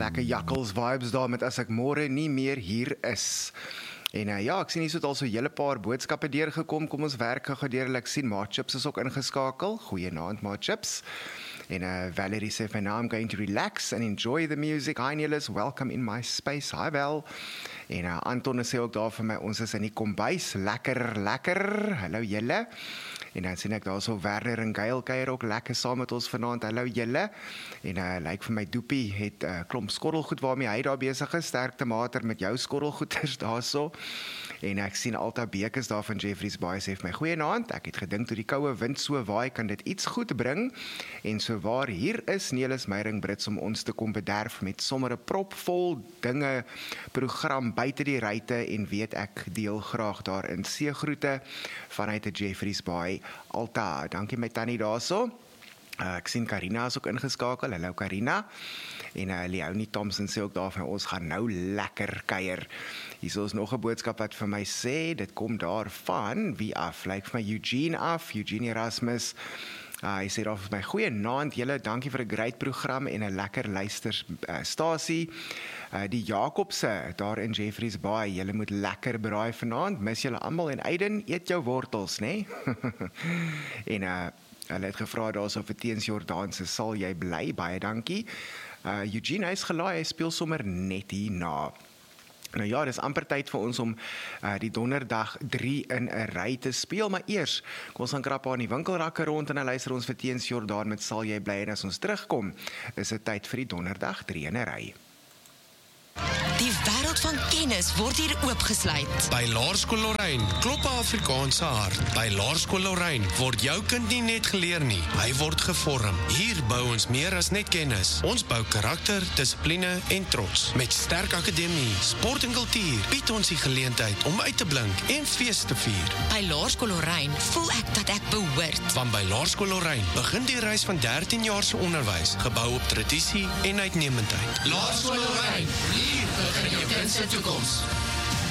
lekker jakkels vibes daar met as ek môre nie meer hier is. En ja, ek sien hier het al so 'n hele paar boodskappe deurgekom. Kom ons werk gou deur. Ek sien Maatchips is ook ingeskakel. Goeienaand Maatchips. En Valerie sê van now I'm going to relax and enjoy the music. Hi Niels, welcome in my space. Hi Val. En Anton sê ook daar vir my, ons is in die kombuis. Lekker. Hallo julle. En dan sien ek daar so Werner en Gail kuier ook lekker saam met ons vanaand. Hallo julle. En lyk vir my Doopie het klomp skorrelgoed waarmee hy daar besig is. Sterkte mater met jou skorrelgoeders daarso. En ek sien Alta Beek is daar van Jeffreys Bay sê vir my goeienaand. Ek het gedink toe die koue wind so waai kan dit iets goed bring. En so waar hier is Nelis Meyering Brits om ons te kom bederf met sommer 'n propvol dinge program buite die ruite en weet ek deel graag daarin. Seëgroete vanuit die Jeffreys Bay. Alta, dankie my tannie daarso. Ek sien Karina is ook ingeskakel. Hallo Karina. En Leonie Thompson sê ook daar van ons gaan nou lekker kuier. Hier is nog 'n boodskap wat vir my sê, dit kom daar van wie af? Lyk vir my Eugene af, Eugene Erasmus. Hy sê daar vir my goeienaand julle, dankie vir 'n great program en 'n lekker luisterstasie. Die Jakobse daar in Jeffreys Bay, julle moet lekker braai vanaand. Mis julle almal en Aiden, eet jou wortels, né? En hulle het gevra daarso vir teens Jordaanse sal jy bly, baie dankie. Eugene, hy is gelaai, hy speel sommer net hierna. Nou ja, dis amper tyd vir ons om die donderdag 3 in 'n ry te speel, maar eers, kom ons gaan krap aan die winkelrakke rond en dan luister ons vir teens Jordaan met sal jy bly en as ons terugkom, is dit tyd vir die donderdag 3 in 'n ry. Die wêreld van kennis word hier oopgesluit. By Laerskool Lorraine klop 'n Afrikaanse hart. By Laerskool Lorraine word jou kind nie net geleer nie, hy word gevorm. Hier bou ons meer as net kennis. Ons bou karakter, dissipline en trots. Met sterk akademie, sport en kultuur bied ons die geleentheid om uit te blink en fees te vier. By Laerskool Lorraine voel ek dat ek behoort. Want by Laerskool Lorraine begin die reis van 13 jaar se onderwys, gebou op tradisie en uitnemendheid. Laerskool Lorraine, hier begin jou kind se toekoms.